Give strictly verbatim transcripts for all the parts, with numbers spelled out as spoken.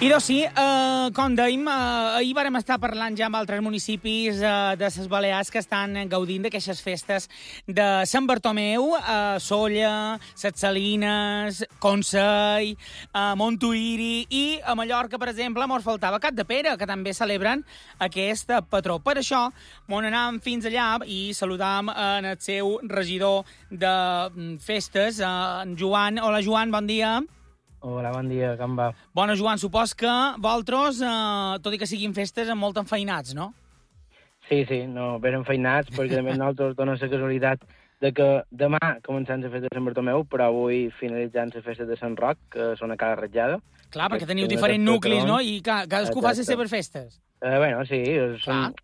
I doncs sí, eh, com dèiem, eh, ahir vàrem estar parlant ja amb altres municipis eh, de les Balears que estan gaudint d'aquestes festes de Sant Bartomeu, eh, Sóller, Ses Salines, Consell, eh, Montuïri i a Mallorca, per exemple, mos faltava Capdepera, que també celebren aquest patró. Per això, on anàvem fins allà i saludàvem en el seu regidor de festes, eh, en Joan. Hola, Joan, bon dia. Hola, bon dia, com va? Bona, Joan, supos que vosaltres, eh, tot i que siguin festes, amb molt enfeinats, no? Sí, sí, no, ben enfeinats, perquè també nosaltres dona la casualitat de que demà començant la festa de Sant Bartomeu, però avui finalitzant la festa de Sant Roc, que són a cada ratjada. Clar, perquè teniu diferents nuclis, no? I ca cadascú fa les seves festes. Eh, bueno, sí, és, un,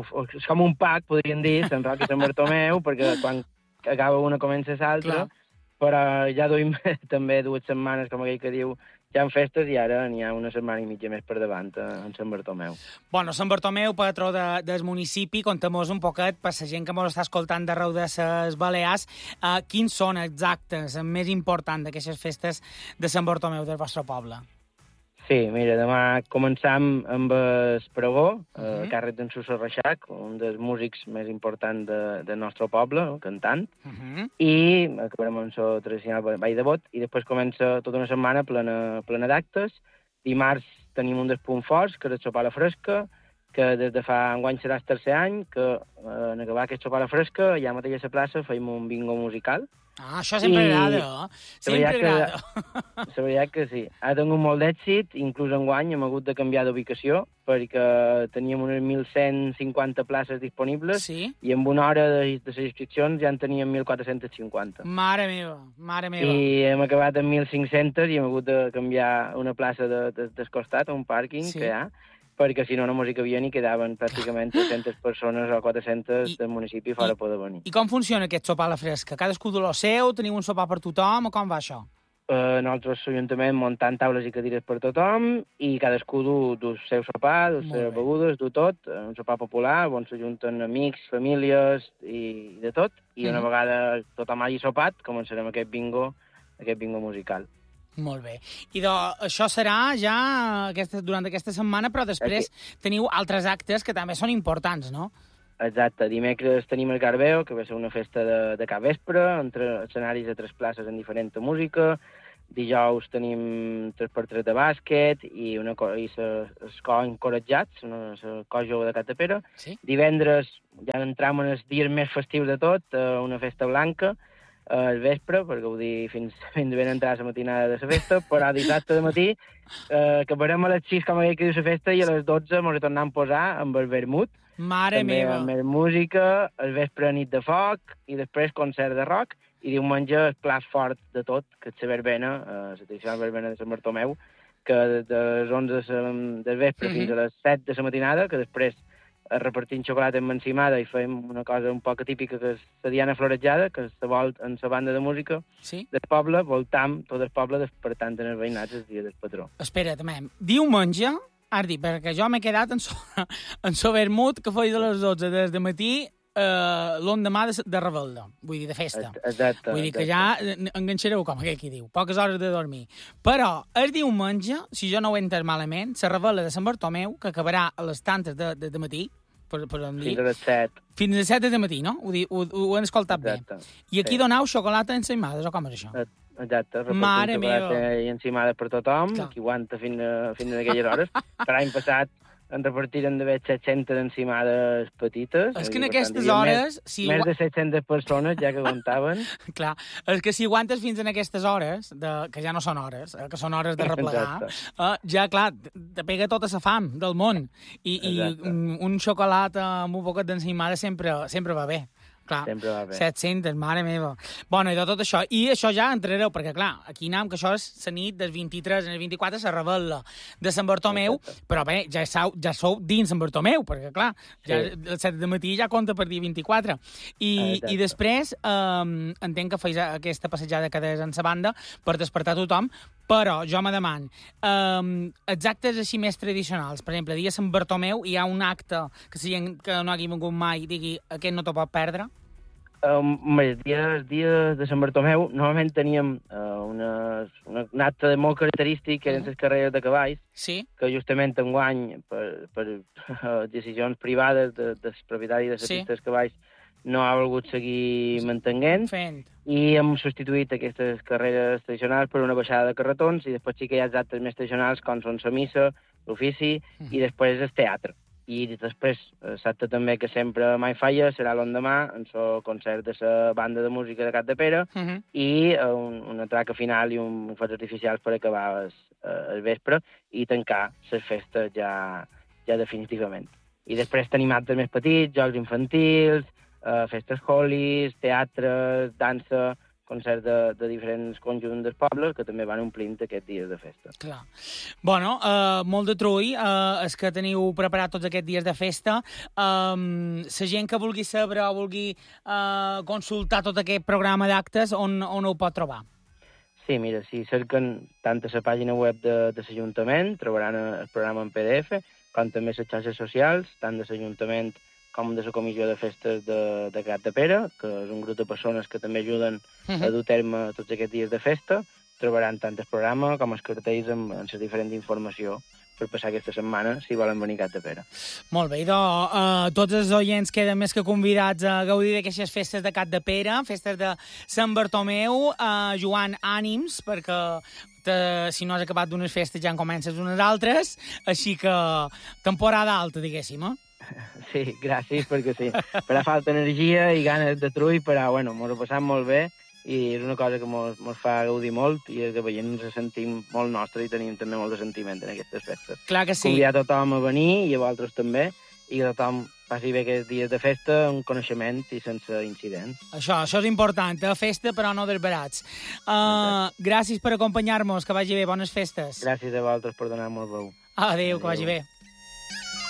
és com un pack, podríem dir, Sant Roc i Sant Bartomeu, perquè quan acaba una comença l'altra, però ja duim també dues setmanes, com aquell que diu, ja en festes, i ara n'hi ha una setmana i mitja més per davant en Sant Bartomeu. Bueno, Sant Bartomeu, patró de, del municipi, contem-nos un poquet, per la gent que ens està escoltant d'arreu de les Balears, eh, quins són exactes, el més important d'aquestes festes de Sant Bartomeu del vostre poble? Sí, mira, demà començam amb el pregó, uh -huh. a càrrec d'en Suso Reixac, un dels músics més importants de, del nostre poble, cantant, uh -huh. i acabarem amb el tradicional ball de bot, i després comença tota una setmana plena, plena d'actes. Dimarts tenim un dels punts forts, que és el sopar a la fresca, que des de fa enguany serà el tercer any, que eh, en acabar aquest sopar a la fresca, allà mateix a la plaça, feim un bingo musical. Ah, això sempre I... agrada, eh? Sempre agrada. La veritat que sí. Ha tingut molt d'èxit, inclús enguany hem hagut de canviar d'ubicació, perquè teníem unes mil cent cinquanta places disponibles, sí? I en una hora de, de les inscripcions ja en teníem mil quatre-cents cinquanta. Mare meva, mare meva. I hem acabat amb mil cinc-cents i hem hagut de canviar una plaça de, de, del costat, un pàrquing sí. que hi ha, perquè si no, només hi cabien i quedaven pràcticament tres-centes persones o quatre-centes I, del municipi fora i, poder venir. I com funciona aquest sopar a la fresca? Cadascú de lo seu? Teniu un sopar per tothom? O com va això? Uh, nosaltres, l'Ajuntament, muntant taules i cadires per tothom, i cadascú du, du el seu sopar, du les seves begudes, du tot, un sopar popular, on s'ajunten amics, famílies i de tot, i una mm. vegada tothom hagi sopat, començarem aquest bingo, aquest bingo musical. Molt bé. I de, això serà ja aquesta, durant aquesta setmana, però després Aquí. teniu altres actes que també són importants, no? Exacte. Dimecres tenim el Garbeo, que va ser una festa de, de capvespre, entre escenaris de tres places en diferent música. Dijous tenim tres per tres de bàsquet i, una, i els cors encoratjats, el cor jove de Capdepera. Sí? Divendres ja entram en els dies més festius de tot, una festa blanca, al vespre, perquè vull dir, fins, fins ben entrar a la matinada de la festa, però dissabte de matí, eh, que acabarem a les sis, com aquell que diu la festa, i a les dotze ens tornem a posar amb el vermut. Mare també meva! També amb música, el vespre nit de foc, i després concert de rock, i diumenge el plat fort de tot, que és la verbena, eh, la tradicional verbena de Sant Bartomeu, que de les onze del vespre mm -hmm. fins a les set de la matinada, que després repartim xocolata emmencimada i fem una cosa un poc atípica, que és la Diana Florejada, que se vol en la banda de música sí? del poble, voltam tot el poble despertant en els veïnats el dia del patró. Espera, també. Diumenge, has dit, perquè jo m'he quedat en so, en so vermut que feia de les dotze des de matí eh, l'endemà de, de Rebelda, vull dir, de festa. Exacte. Vull dir que exacte. ja enganxareu, com aquell qui diu, poques hores de dormir. Però el diumenge, si jo no ho he entès malament, la Rebel·la de Sant Bartomeu, que acabarà a les tantes de, de, de matí, per, per on dir. Fins a les set. Fins a les set de matí, no? Ho, di, ho, ho hem escoltat exacte. bé. I aquí sí. donau xocolata ensaïmades, o com és això? Exacte, repartim Mare xocolata meva. i ensaïmades per tothom, Clar. qui aguanta fins a, fins a aquelles hores. Per l'any passat en repartiren d'haver set-centes ensaïmades petites. És que en aquestes hores... Més, si més de set-centes persones, ja que comptaven. Clar, és que si aguantes fins en aquestes hores, de, que ja no són hores, eh, que són hores de replegar, eh, ja, clar, te pega tota la fam del món. I, i un, un xocolat amb un poquet d'ensaïmada sempre, sempre va bé. Clar, sempre va bé. set-centes, mare meva. Bueno, i de tot això. I això ja entrareu, perquè, clar, aquí anem, que això és la nit del vint-i-tres en el vint-i-quatre, la rebel·la de Sant Bartomeu, exacte. Però bé, ja sou, ja sou dins Sant Bartomeu, perquè, clar, ja sí. el set de matí ja compta per dia vint-i-quatre. I, i després, eh, entenc que feis aquesta passejada que deies en la banda per despertar tothom, però jo me deman, eh, els actes així més tradicionals, per exemple, dia Sant Bartomeu, hi ha un acte que si que no hagi vingut mai, digui, aquest no t'ho pot perdre? Um, el, dia, el dia de Sant Bartomeu normalment teníem uh, una, una, un acte molt característic, que eren les carreres de cavalls, sí. que justament enguany, per, per uh, decisions privades de, dels propietaris de les sí. pistes de cavalls, no ha volgut seguir mantenint, Fent. i hem substituït aquestes carreres tradicionals per una baixada de carretons, i després sí que hi ha els actes més tradicionals, com són la missa, l'ofici, mm. i després el teatre. I després, l'acte també que sempre mai falla serà l'endemà, en el concert de la banda de música de Capdepera, uh -huh. i un, una traca final i un focs artificials per acabar el, el vespre i tancar les festes ja, ja definitivament. I després tenim actes més petits, jocs infantils, eh, festes holis, teatres, dansa, concerts de, de diferents conjunts dels pobles que també van omplint aquests dies de festa. Clar. Bueno, uh, molt de trull, uh, és que teniu preparat tots aquests dies de festa. Um, la gent que vulgui saber o vulgui uh, consultar tot aquest programa d'actes, on, on ho pot trobar? Sí, mira, si cerquen tant a la pàgina web de, de l'Ajuntament, trobaran el programa en P D F, com també les xarxes socials, tant de l'Ajuntament com de la Comissió de Festes de, de Capdepera, que és un grup de persones que també ajuden uh -huh. a dur terme tots aquests dies de festa. Trobaran tant el programa com els cartells amb, amb la diferent informació per passar aquesta setmana, si volen venir a Capdepera. Molt bé, doncs, uh, tots els oients queden més que convidats a gaudir d'aquestes festes de Capdepera, festes de Sant Bartomeu, uh, Joan, ànims, perquè te, si no has acabat d'unes festes ja en comences unes altres, així que temporada alta, diguéssim, eh? Sí, gràcies, perquè sí. Farà falta energia i ganes de trull, però, bueno, mos ho passam molt bé i és una cosa que mos, mos fa gaudir molt i que veient ens sentim molt nostre i tenim també molt de sentiment en aquestes festes. Clar que sí. Convidar tothom a venir i a vosaltres també, i que tothom passi bé aquests dies de festa amb coneixement i sense incidents. Això, això és important, eh? Festa però no desbarats. Uh, gràcies per acompanyar-nos, que vagi bé, bones festes. Gràcies a vosaltres per donar-nos veu. Adéu, Adéu, que vagi bé.